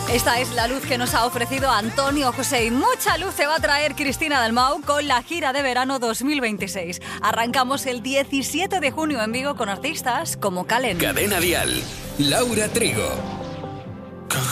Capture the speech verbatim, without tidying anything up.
Esta es la luz que nos ha ofrecido Antonio José y mucha luz se va a traer Cristina Dalmau con la gira de verano dos mil veintiséis. Arrancamos el diecisiete de junio en Vigo con artistas como Calen. Cadena Dial, Laura Trigo.